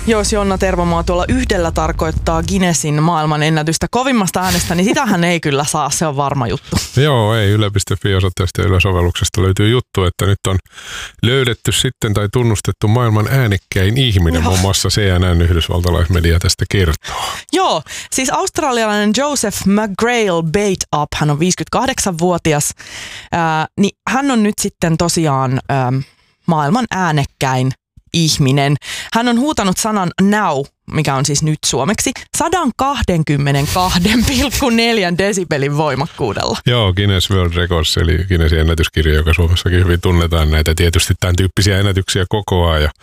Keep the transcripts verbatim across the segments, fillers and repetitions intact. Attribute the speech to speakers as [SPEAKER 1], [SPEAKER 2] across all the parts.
[SPEAKER 1] Jos Jonna Tervomaa tuolla yhdellä tarkoittaa Guinnessin maailman ennätystä kovimmasta äänestä, niin sitähän ei kyllä saa, se on varma juttu.
[SPEAKER 2] Joo, ei yle piste fi osoitteesta ja Yle-sovelluksesta löytyy juttu, että nyt on löydetty sitten tai tunnustettu maailman äänekkäin ihminen, muun muassa C N N yhdysvaltalaismedia tästä kertoo.
[SPEAKER 1] Joo, siis australialainen Joseph McGrail Bate-Up, hän on viisikymmentäkahdeksanvuotias, ää, niin hän on nyt sitten tosiaan ää, maailman äänekkäin ihminen. Hän on huutanut sanan now, mikä on siis nyt suomeksi, sata kaksikymmentäkaksi pilkku neljä desibelin voimakkuudella.
[SPEAKER 2] Joo, Guinness World Records, eli Guinnessin ennätyskirja, joka Suomessakin hyvin tunnetaan. Näitä tietysti tämän tyyppisiä ennätyksiä kokoaa. Ja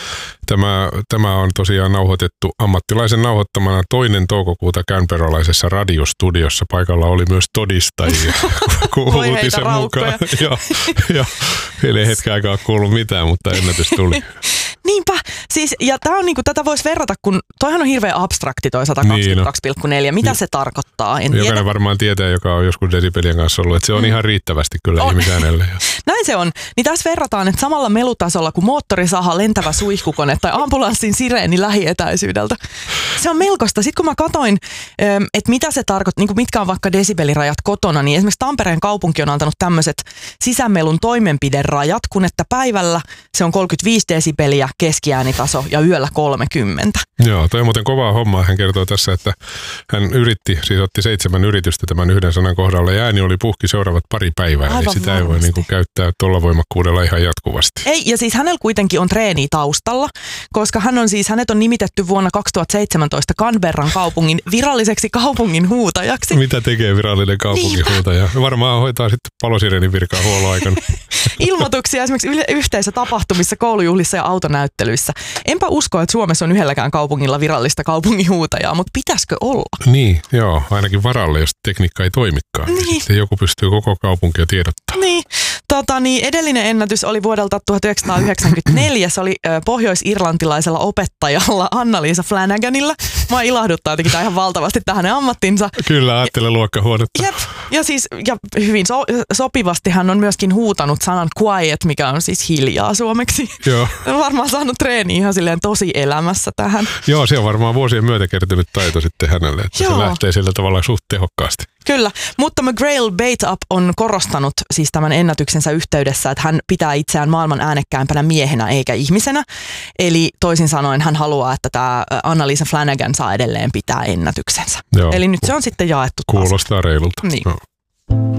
[SPEAKER 2] tämä, tämä on tosiaan nauhoitettu ammattilaisen nauhoittamana toinen toukokuuta canberralaisessa radiostudiossa. Paikalla oli myös todistajia uutisen mukaan. Joo, jo. Eli ei hetken aikaa kuullut mitään, mutta ennätys tuli.
[SPEAKER 1] Niinpä, siis, ja tää on niinku, tätä voisi verrata, kun toihan on hirveän abstrakti toi sata kaksikymmentäkaksi pilkku neljä. Mitä niin. se tarkoittaa? En
[SPEAKER 2] Jokainen
[SPEAKER 1] tiedä.
[SPEAKER 2] varmaan tietää, joka on joskus desibelien kanssa ollut, että se on mm. ihan riittävästi kyllä ihmisäänelle.
[SPEAKER 1] Näin se on. Niin tässä verrataan, että samalla melutasolla kuin moottorisaha, lentävä suihkukone tai ambulanssin sireeni lähietäisyydeltä. Se on melkoista. Sitten kun mä katoin, että mitä se tarkoittaa, niin mitkä on vaikka desibelirajat kotona, niin esimerkiksi Tampereen kaupunki on antanut tämmöiset sisämelun toimenpiderajat, kun että päivällä se on kolmekymmentäviisi desibeliä keskiäänitaso ja yöllä kolmekymmentä.
[SPEAKER 2] Joo, toi on muuten kovaa hommaa. Hän kertoo tässä, että hän yritti, siis otti seitsemän yritystä tämän yhden sanan kohdalla ja ääni oli puhki seuraavat pari päivää. Aivan eli sitä varmasti. Ei voi niinku käyttää tuolla voimakkuudella ihan jatkuvasti.
[SPEAKER 1] Ei, ja siis hänellä kuitenkin on treeni taustalla, koska hän on siis, hänet on nimitetty vuonna kaksituhattaseitsemäntoista Canberran kaupungin viralliseksi kaupungin huutajaksi.
[SPEAKER 2] Mitä tekee virallinen kaupungin huutaja? Varmaan hoitaa sitten palosirenin virkaa huolloaikana.
[SPEAKER 1] Ilmoituksia esimerkiksi yhteisötapahtumissa, koulujuhlissa ja autonäyttelyissä. Enpä usko, että Suomessa on yhdelläkään kaupungilla virallista kaupunginhuutajaa, mutta pitäisikö olla?
[SPEAKER 2] Niin, joo, ainakin varalle, jos tekniikka ei toimikaan. Niin. Sitten joku pystyy koko kaupunkia tiedottamaan.
[SPEAKER 1] Niin. Tota, niin edellinen ennätys oli vuodelta tuhatyhdeksänsataayhdeksänkymmentäneljä. Se oli ö, pohjois-irlantilaisella opettajalla Anna-Liisa Flanaganilla. Mua ilahduttaa jotenkin tämä ihan valtavasti tähän ammattinsa.
[SPEAKER 2] Kyllä, ajattelen luokkahuonetta.
[SPEAKER 1] Jep. Ja siis ja hyvin so, sopivasti hän on myöskin huutanut sanan quiet, mikä on siis hiljaa suomeksi.
[SPEAKER 2] Joo.
[SPEAKER 1] On varmaan saanut treeniä ihan silleen tosi elämässä tähän.
[SPEAKER 2] Joo, se on varmaan vuosien myötä kertynyt taito sitten hänelle, että Joo. se lähtee sillä tavalla suht tehokkaasti.
[SPEAKER 1] Kyllä, mutta McGrail Bate-Up on korostanut siis tämän ennätyksensä yhteydessä, että hän pitää itseään maailman äänekkäämpänä miehenä eikä ihmisenä. Eli toisin sanoen hän haluaa, että tämä Anna-Liisa Flanagan saa edelleen pitää ennätyksensä.
[SPEAKER 2] Joo.
[SPEAKER 1] Eli nyt se on sitten jaettu taas.
[SPEAKER 2] Kuulostaa reilulta.
[SPEAKER 1] Niin.
[SPEAKER 2] No.